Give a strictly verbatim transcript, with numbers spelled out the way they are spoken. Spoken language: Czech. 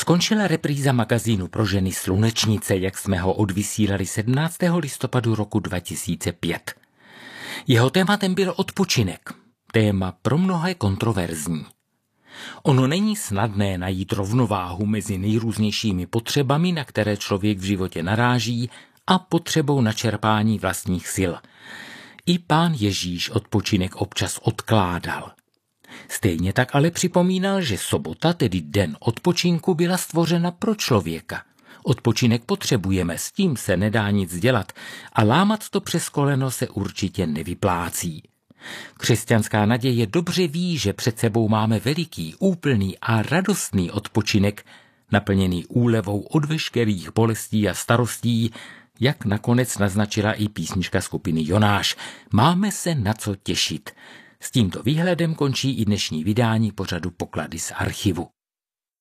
Skončila repríza magazínu pro ženy Slunečnice, jak jsme ho odvysílali sedmnáctého listopadu roku dva tisíce pět. Jeho tématem byl odpočinek, téma pro mnohé kontroverzní. Ono není snadné najít rovnováhu mezi nejrůznějšími potřebami, na které člověk v životě naráží, a potřebou načerpání vlastních sil. I Pán Ježíš odpočinek občas odkládal. Stejně tak ale připomínal, že sobota, tedy den odpočinku, byla stvořena pro člověka. Odpočinek potřebujeme, s tím se nedá nic dělat a lámat to přes koleno se určitě nevyplácí. Křesťanská naděje dobře ví, že před sebou máme veliký, úplný a radostný odpočinek, naplněný úlevou od veškerých bolestí a starostí, jak nakonec naznačila i písnička skupiny Jonáš. Máme se na co těšit. S tímto výhledem končí i dnešní vydání pořadu Poklady z archivu.